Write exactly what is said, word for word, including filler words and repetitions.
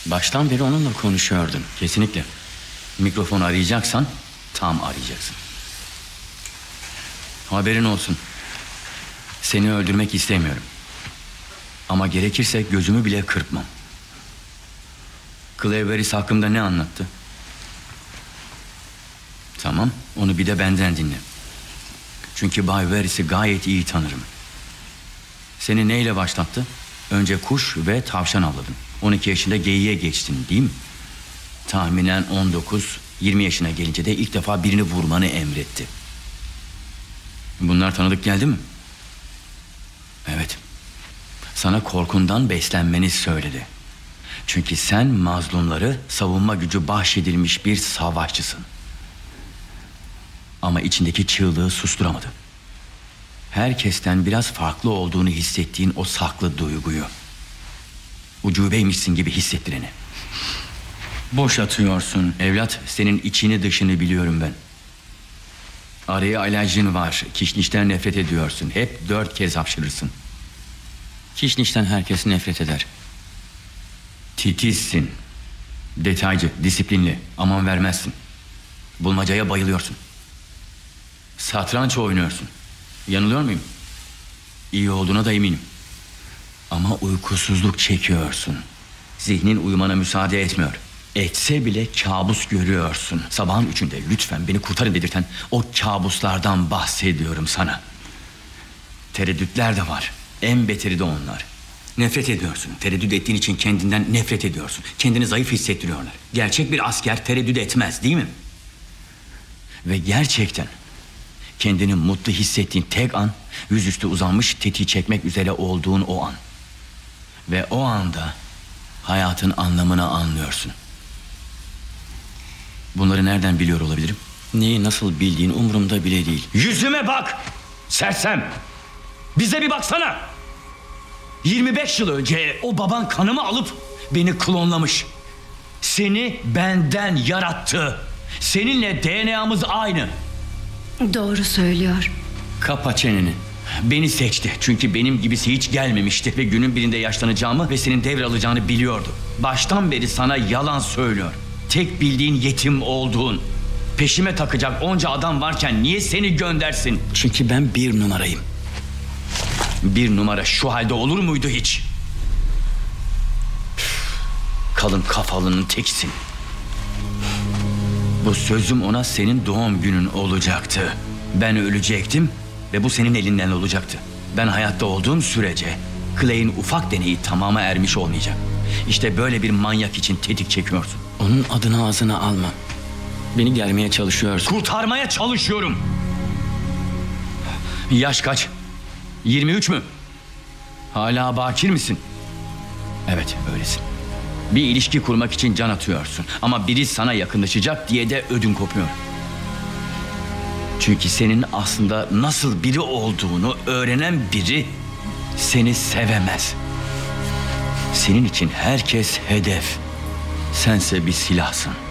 Baştan beri onunla konuşuyordun. Kesinlikle. Mikrofonu arayacaksan tam arayacaksın. Haberin olsun. Seni öldürmek istemiyorum. Ama gerekirse gözümü bile kırpmam. Cleveris hakkında ne anlattı? Tamam, onu bir de benden dinle. Çünkü Bay Varys'i gayet iyi tanırım. Seni neyle başlattı? Önce kuş ve tavşan avladın. on iki yaşında geyiğe geçtin, değil mi? Tahminen on dokuz yirmi yaşına gelince de ilk defa birini vurmanı emretti. Bunlar tanıdık geldi mi? Evet. Sana korkundan beslenmeni söyledi. Çünkü sen mazlumları savunma gücü bahşedilmiş bir savaşçısın. Ama içindeki çığlığı susturamadı. Herkesten biraz farklı olduğunu hissettiğin o saklı duyguyu. Ucubeymişsin gibi hissettireni. Boş atıyorsun evlat, senin içini dışını biliyorum ben. Araya alerjin var, kişnişten nefret ediyorsun. Hep dört kez hapşırırsın. Kişnişten herkes nefret eder. Titizsin. Detaycı, disiplinli, aman vermezsin. Bulmacaya bayılıyorsun. Satranç oynuyorsun. Yanılıyor muyum? İyi olduğuna da eminim. Ama uykusuzluk çekiyorsun. Zihnin uyumana müsaade etmiyor. Etse bile kabus görüyorsun. Sabahın üçünde lütfen beni kurtarın dedirten o kabuslardan bahsediyorum sana. Tereddütler de var. En beteri de onlar. Nefret ediyorsun. Tereddüt ettiğin için kendinden nefret ediyorsun. Kendini zayıf hissettiriyorlar. Gerçek bir asker tereddüt etmez, değil mi? Ve gerçekten kendini mutlu hissettiğin tek an, yüzüstü uzanmış tetiği çekmek üzere olduğun o an. Ve o anda hayatın anlamını anlıyorsun. Bunları nereden biliyor olabilirim? Neyi nasıl bildiğin umurumda bile değil. Yüzüme bak! Sersem! Bize bir baksana! yirmi beş yıl önce o baban kanımı alıp beni klonlamış. Seni benden yarattı. Seninle D N A'mız aynı. Doğru söylüyor. Kapa çeneni. Beni seçti çünkü benim gibisi hiç gelmemişti ve günün birinde yaşlanacağımı ve senin devralacağını biliyordu. Baştan beri sana yalan söylüyor. Tek bildiğin yetim olduğun. Peşime takacak onca adam varken niye seni göndersin? Çünkü ben bir numarayım. Bir numara şu halde olur muydu hiç? Kalın kafalının tekisin. Bu sözüm ona senin doğum günün olacaktı. Ben ölecektim ve bu senin elinden olacaktı. Ben hayatta olduğum sürece Clay'in ufak deneyi tamama ermiş olmayacak. İşte böyle bir manyak için tetik çekiyorsun. Onun adını ağzına alma. Beni germeye çalışıyorsun. Kurtarmaya çalışıyorum. Yaş kaç? yirmi üç mü? Hala bakir misin? Evet, öylesin. Bir ilişki kurmak için can atıyorsun. Ama biri sana yakınlaşacak diye de ödün kopuyor. Çünkü senin aslında nasıl biri olduğunu öğrenen biri seni sevemez. Senin için herkes hedef. Sense bir silahsın.